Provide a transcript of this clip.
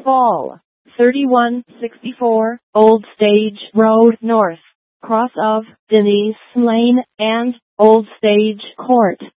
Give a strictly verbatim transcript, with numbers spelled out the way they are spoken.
Fall, thirty-one sixty-four, Old Stage Road North, cross of Denise Lane and Old Stage Court.